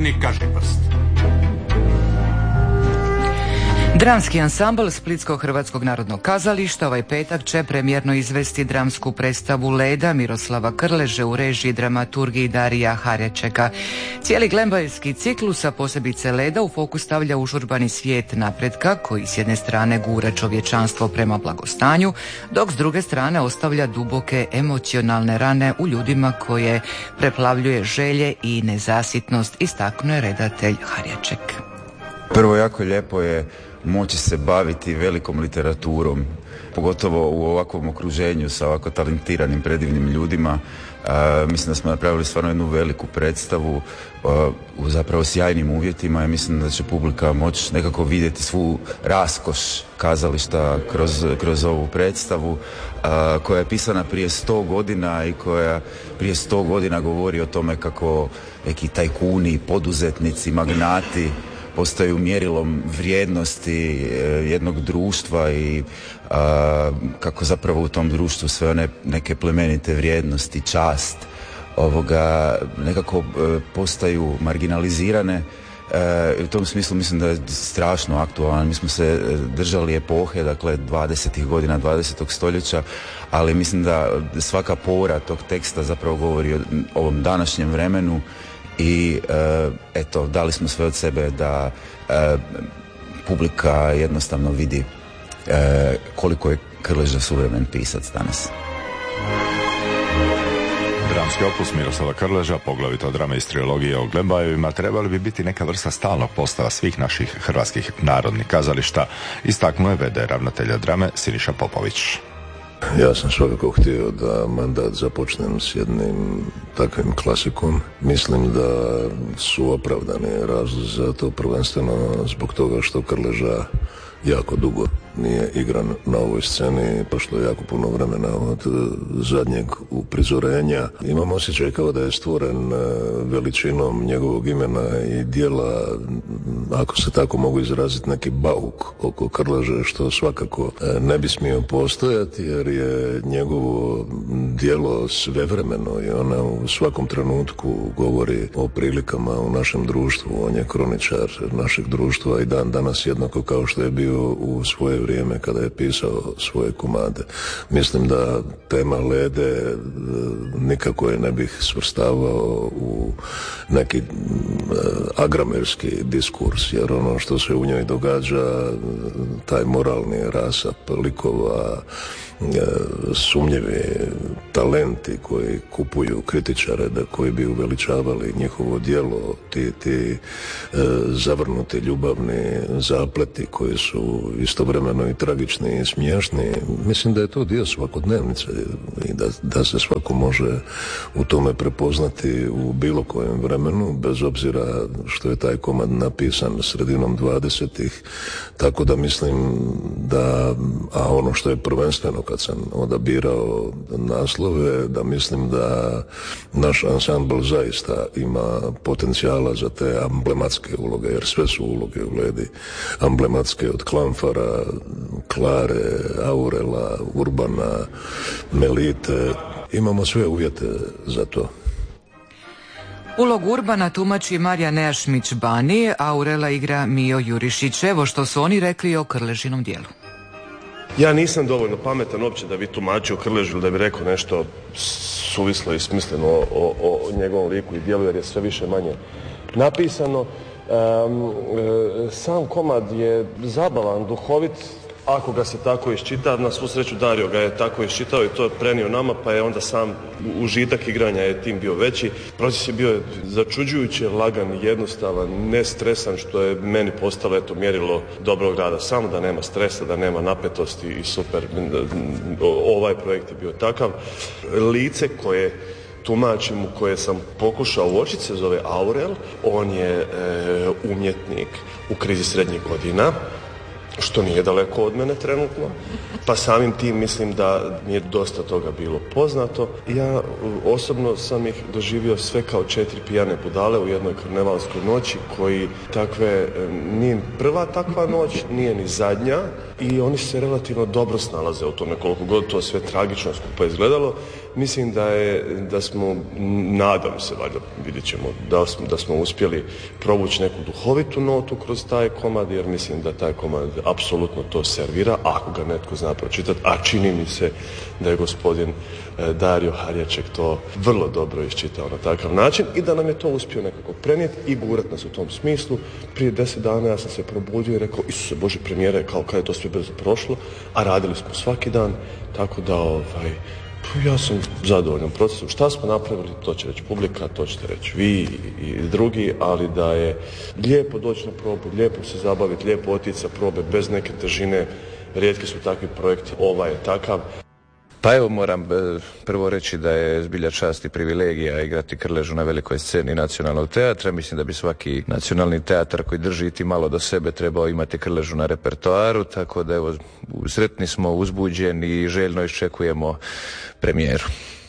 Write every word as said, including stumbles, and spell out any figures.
crni kažiprst. Dramski ansambl Splitsko-hrvatskog narodnog kazališta ovaj petak će premijerno izvesti dramsku predstavu Leda Miroslava Krleže u režiji dramaturgiji Darija Harjačeka. Cijeli glembajevski ciklus, a posebice Leda, u fokus stavlja užurbani svijet napretka koji s jedne strane gura čovječanstvo prema blagostanju, dok s druge strane ostavlja duboke emocionalne rane u ljudima koje preplavljuje želje i nezasitnost, istaknuo je redatelj Harjaček. Prvo, jako lijepo je moći se baviti velikom literaturom, pogotovo u ovakvom okruženju sa ovako talentiranim, predivnim ljudima. E, mislim da smo napravili stvarno jednu veliku predstavu e, u zapravo sjajnim uvjetima i mislim da će publika moći nekako vidjeti svu raskoš kazališta kroz, kroz ovu predstavu e, koja je pisana prije sto godina i koja prije sto godina govori o tome kako neki tajkuni, poduzetnici, magnati postaju mjerilom vrijednosti jednog društva i a, kako zapravo u tom društvu sve one neke plemenite vrijednosti, čast ovoga nekako e, postaju marginalizirane. E, u tom smislu mislim da je strašno aktualan. Mi smo se držali epohe, dakle dvadesetih godina dvadesetog stoljeća, ali mislim da svaka pora tog teksta zapravo govori o ovom današnjem vremenu. I e, eto, dali smo sve od sebe da e, publika jednostavno vidi e, koliko je Krleža suvremen pisac danas. Dramski opus Miroslava Krleža, poglavito drama iz trilogije o Glembajevima, trebali bi biti neka vrsta stalnog postava svih naših hrvatskih narodnih kazališta, istaknuo je ve de ravnatelja drame Siniša Popović. Ja sam svakako htio da mandat započnem s jednim takvim klasikom. Mislim da su opravdani razlozi za to, prvenstveno zbog toga što Krleža jako dugo nije igran na ovoj sceni, prošlo je jako puno vremena od zadnjeg uprizorenja. Imam osjećaj kao da je stvoren veličinom njegovog imena i djela, ako se tako mogu izraziti, neki bauk oko Krleže, što svakako ne bi smio postojati, jer je njegovo djelo svevremeno i ona u svakom trenutku govori o prilikama u našem društvu. On je kroničar našeg društva i dan danas jednako kao što je bio u svoje vrijeme kada je pisao svoje komade. Mislim da tema Lede nikako je ne bih svrstavao u neki agramerski diskurs, jer ono što se u njoj događa, taj moralni rasap likova, sumnjivi talenti koji kupuju kritičare da koji bi uveličavali njihovo djelo, ti, ti e, zavrnuti ljubavni zapleti koji su istovremeno i tragični i smiješni. Mislim da je to dio svakodnevnice i da, da se svako može u tome prepoznati u bilo kojem vremenu, bez obzira što je taj komad napisan sredinom dvadesetih, tako da mislim da, a ono što je prvenstveno kad sam odabirao naslove, da mislim da naš ansambl zaista ima potencijala za te amblematske uloge, jer sve su uloge u Ledi amblematske, od Klamfara, Klare, Aurela, Urbana, Melite. Imamo sve uvjete za to. Ulogu Urbana tumači Marija Nejašmić-Bani, Aurela igra Mijo Jurišić. Evo što su oni rekli o Krležinom dijelu. Ja nisam dovoljno pametan uopće da bi tumačio Krležu ili da bi rekao nešto suvislo i smisleno o, o, o njegovom liku i djelu, jer je sve više manje napisano. Um, e, sam komad je zabavan, duhovit, ako ga se tako iščita. Na svu sreću Dario ga je tako iščitao i to je prenio nama, pa je onda sam užitak igranja je tim bio veći. Proces je bio začuđujuće lagan, jednostavan, nestresan, što je meni postalo eto mjerilo dobrog rada. Samo da nema stresa, da nema napetosti i super. Ovaj projekt je bio takav. Lice koje tumačim, u koje sam pokušao uočiti, se zove Aurel. On je e, umjetnik u krizi srednjih godina, što nije daleko od mene trenutno, pa samim tim mislim da mi je dosta toga bilo poznato. Ja osobno sam ih doživio sve kao četiri pijane budale u jednoj karnevalskoj noći, koji takve, nije prva takva noć, nije ni zadnja, i oni se relativno dobro snalaze u tome, koliko god to sve tragično skupa izgledalo. Mislim da je, da smo, nadam se, valjda vidjet ćemo, da smo, da smo uspjeli provući neku duhovitu notu kroz taj komad, jer mislim da taj komad apsolutno to servira, ako ga netko zna pročitati, a čini mi se da je gospodin Dario Harjaček to vrlo dobro iščitao na takav način i da nam je to uspio nekako prenijeti i gurat nas u tom smislu. Prije deset dana ja sam se probudio i rekao, Isuse Bože, premijera je kao kada je to sve brzo prošlo, a radili smo svaki dan, tako da ovaj, ja sam zadovoljan procesom. Šta smo napravili, to će reći publika, to ćete reći vi i drugi, ali da je lijepo doći na probu, lijepo se zabaviti, lijepo otići sa probe bez neke težine. Rijetki su takvi projekti, ovaj je takav. Pa evo, moram prvo reći da je zbilja čast i privilegija igrati Krležu na velikoj sceni nacionalnog teatra. Mislim da bi svaki nacionalni teatar koji drži iti malo do sebe trebao imati Krležu na repertoaru, tako da evo, sretni smo, uzbuđeni i željno iščekujemo premijeru.